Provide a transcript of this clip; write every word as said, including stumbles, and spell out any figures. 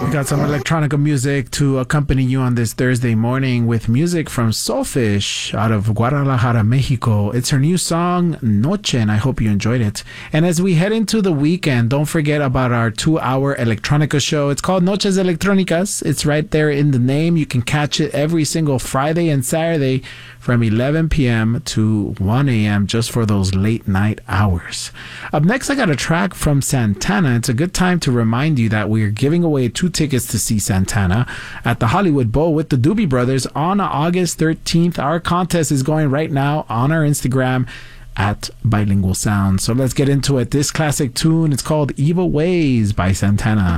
Got some electronica music to accompany you on this Thursday morning with music from Soulfish out of Guadalajara, Mexico. It's her new song, Noche, and I hope you enjoyed it. And as we head into the weekend, don't forget about our two-hour electronica show. It's called Noches Electrónicas. It's right there in the name. You can catch it every single Friday and Saturday from eleven p.m. to one a.m. just for those late night hours. Up next, I got a track from Santana. It's a good time to remind you that we're giving away two tickets to see Santana at the Hollywood Bowl with the Doobie Brothers on August thirteenth. Our contest is going right now on our Instagram at Bilingual Sound. So let's get into it. This classic tune, it's called Evil Ways by Santana.